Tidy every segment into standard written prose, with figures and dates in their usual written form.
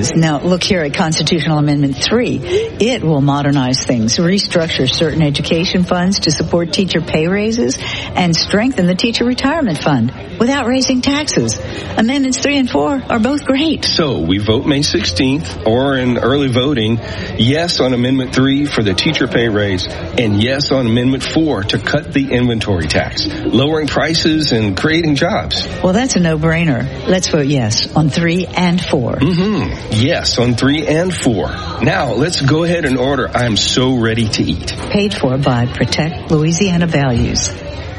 values. Now, look here at Constitutional Amendment 3. It will modernize things, restructure certain education funds to support teacher pay raises, and strengthen the teacher retirement fund without raising taxes. Amendments 3 and 4 are both great. So we vote May 16th, or in early voting, yes on Amendment 3 for the teacher pay raise, and yes on Amendment 4 to cut the inventory tax, lowering prices and creating jobs. Well, that's a no-brainer. Let's vote yes on 3 and 4. Yes on 3 and 4. Now, let's go ahead and order I'm so ready to eat. Paid for by Protect Louisiana Values.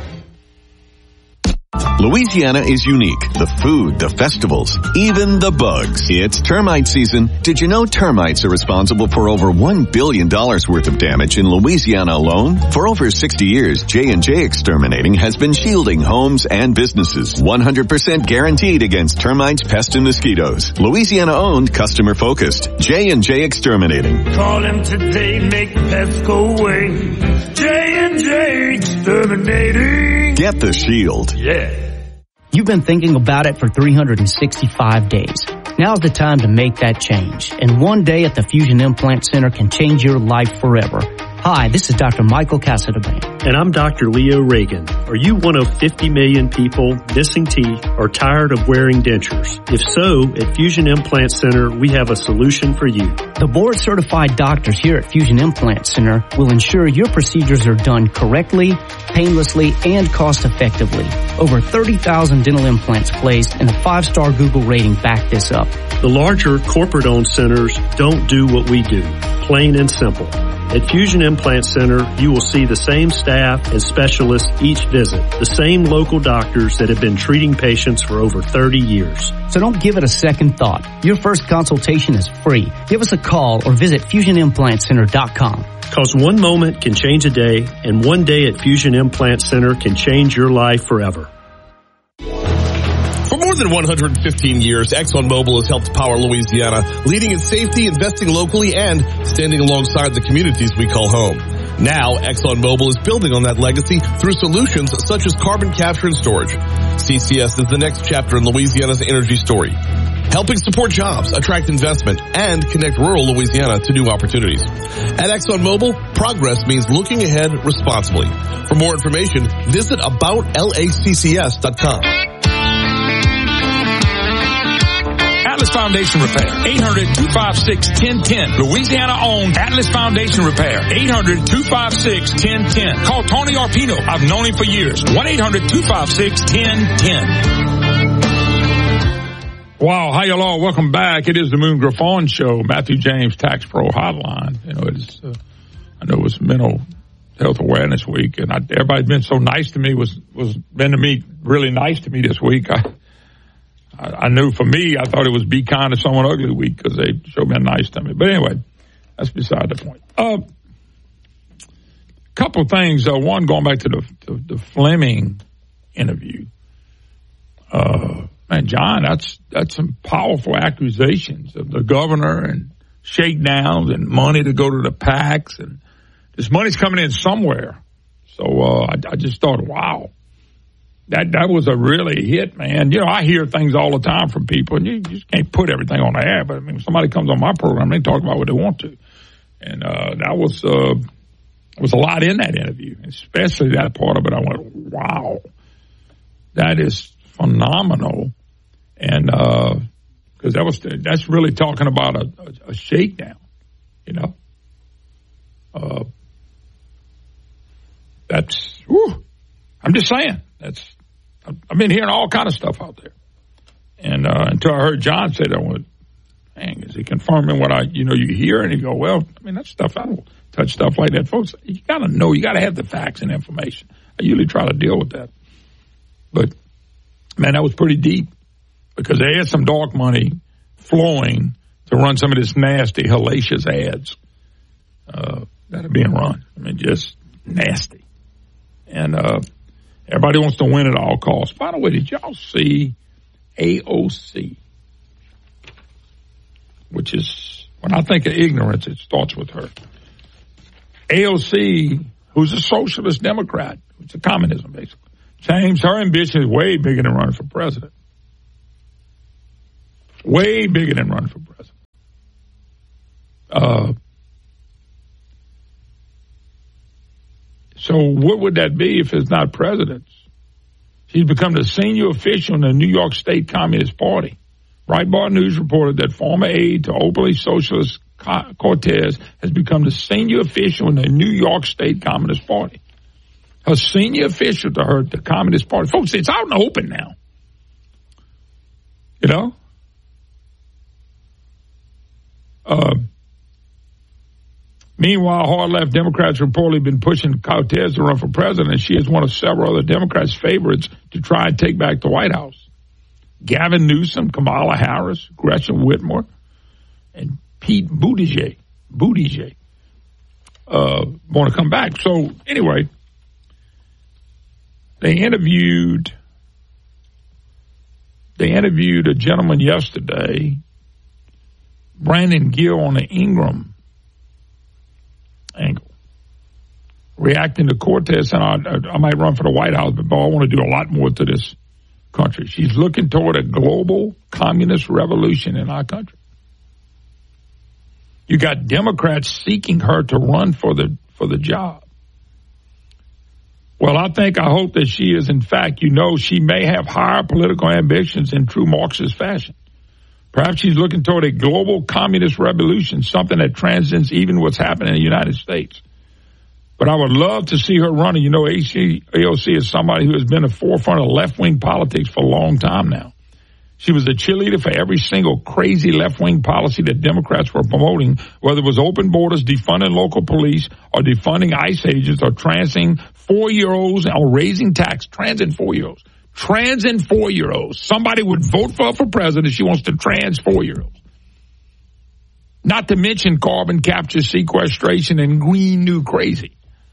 Louisiana is unique. The food, the festivals, even the bugs. It's termite season. Did you know termites are responsible for over $1 billion worth of damage in Louisiana alone? For over 60 years, J&J Exterminating has been shielding homes and businesses. 100% guaranteed against termites, pests, and mosquitoes. Louisiana-owned, customer-focused. J&J Exterminating. Call them today, make pests go away. J&J Exterminating. Get the shield. Yeah. You've been thinking about it for 365 days. Now's the time to make that change. And one day at the Fusion Implant Center can change your life forever. Hi, this is Dr. Michael Cassadebane. And I'm Dr. Leo Reagan. Are you one of 50 million people missing teeth or tired of wearing dentures? If so, at Fusion Implant Center, we have a solution for you. The board-certified doctors here at Fusion Implant Center will ensure your procedures are done correctly, painlessly, and cost-effectively. Over 30,000 dental implants placed, and a 5-star Google rating back this up. The larger corporate-owned centers don't do what we do, plain and simple. At Fusion Implant Center, you will see the same staff and specialists each visit, the same local doctors that have been treating patients for over 30 years. So don't give it a second thought. Your first consultation is free. Give us a call or visit FusionImplantCenter.com. Because one moment can change a day, and one day at Fusion Implant Center can change your life forever. For more than 115 years, ExxonMobil has helped power Louisiana, leading in safety, investing locally, and standing alongside the communities we call home. Now, ExxonMobil is building on that legacy through solutions such as carbon capture and storage. CCS is the next chapter in Louisiana's energy story, helping support jobs, attract investment, and connect rural Louisiana to new opportunities. At ExxonMobil, progress means looking ahead responsibly. For more information, visit aboutlaccs.com. Atlas Foundation Repair, 800-256-1010. Louisiana-owned Atlas Foundation Repair, 800-256-1010. Call Tony Arpino. I've known him for years. 1-800-256-1010. Wow, hi y'all. Welcome back. It is the Moon Griffon Show, Matthew James Tax Pro Hotline. You know, it's I know it was Mental Health Awareness Week, and everybody's been so nice to me. Was been to me really nice to me this week. I knew for me, I thought it was Be Kind to Someone Ugly week because they showed been nice to me. But anyway, that's beside the point. Couple of things. One, going back to the Fleming interview. Man, John, that's some powerful accusations of the governor and shakedowns and money to go to the PACs, and this money's coming in somewhere. So I just thought, wow. That was a really hit, man. You know, I hear things all the time from people, and you just can't put everything on the air. But I mean, if somebody comes on my program, they talk about what they want to, and that was a lot in that interview, especially that part of it. I went, wow, that is phenomenal, and because that's really talking about a shakedown, you know. That's. Whew, I'm just saying I've been hearing all kind of stuff out there. And until I heard John say that, I went, dang, is he confirming what you hear? And you go, well, I mean, that's stuff, I don't touch stuff like that. Folks, you got to know, you got to have the facts and information. I usually try to deal with that. But, man, that was pretty deep because they had some dark money flowing to run some of this nasty, hellacious ads that are being run. I mean, just nasty. And, everybody wants to win at all costs. By the way, did y'all see AOC? Which is, when I think of ignorance, it starts with her. AOC, who's a socialist Democrat, it's a communism, basically. James, her ambition is way bigger than running for president. Way bigger than running for president. So what would that be if it's not presidents? She's become the senior official in the New York State Communist Party. Breitbart News reported that former aide to openly socialist Cortez has become the senior official in the New York State Communist Party. A senior official to her, the Communist Party. Folks, it's out in the open now. You know? Meanwhile, hard-left Democrats reportedly been pushing Cortez to run for president. She is one of several other Democrats' favorites to try and take back the White House. Gavin Newsom, Kamala Harris, Gretchen Whitmer, and Pete Buttigieg want to come back. So anyway, they interviewed a gentleman yesterday, Brandon Gill, on the Ingram angle, reacting to Cortez, and I might run for the White House, but I want to do a lot more to this country. She's looking toward a global communist revolution in our country. You got Democrats seeking her to run for the job. Well, I hope that she is, in fact, she may have higher political ambitions in true Marxist fashion. Perhaps she's looking toward a global communist revolution, something that transcends even what's happening in the United States. But I would love to see her running. AOC is somebody who has been at the forefront of left-wing politics for a long time now. She was a cheerleader for every single crazy left-wing policy that Democrats were promoting, whether it was open borders, defunding local police, or defunding ICE agents, or transing 4-year-olds, or raising tax, transing 4-year-olds. Trans and 4-year-olds. Somebody would vote for her for president. She wants to trans 4-year-olds. Not to mention carbon capture, sequestration, and Green New Crazy.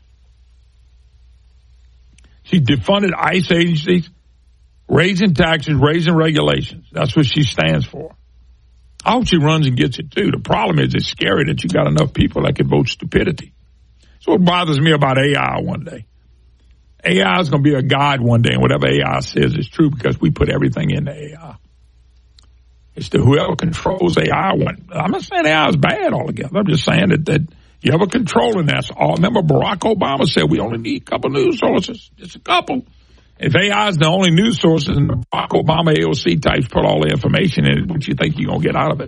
She defunded ICE agencies, raising taxes, raising regulations. That's what she stands for. I hope she runs and gets it, too. The problem is it's scary that you got enough people that can vote stupidity. That's what bothers me about AI one day. AI is going to be a god one day, and whatever AI says is true because we put everything into AI. It's to whoever controls AI. I'm not saying AI is bad altogether. I'm just saying that you have a control in that. Remember, Barack Obama said we only need a couple news sources, just a couple. If AI is the only news sources and Barack Obama AOC types put all the information in it, what do you think you're going to get out of it?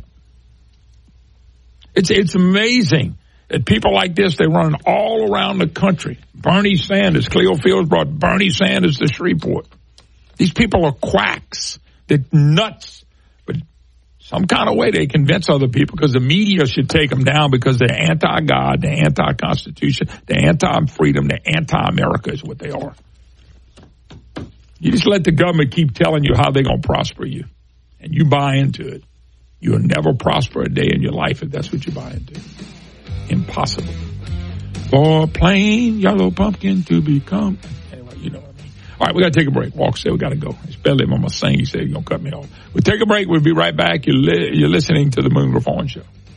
It's amazing that people like this, they run all around the country. Bernie Sanders, Cleo Fields brought Bernie Sanders to Shreveport. These people are quacks. They're nuts. But some kind of way they convince other people because the media should take them down because they're anti-God, they're anti-Constitution, they're anti-freedom, they're anti-America is what they are. You just let the government keep telling you how they're going to prosper you, and you buy into it. You'll never prosper a day in your life if that's what you buy into. Impossible. For a plain yellow pumpkin to become. Anyway, you know what I mean. All right, we got to take a break. Walker said we got to go. It's Belly Mama saying he said he's going to cut me off. We'll take a break. We'll be right back. You're listening to the Moon Reform Show.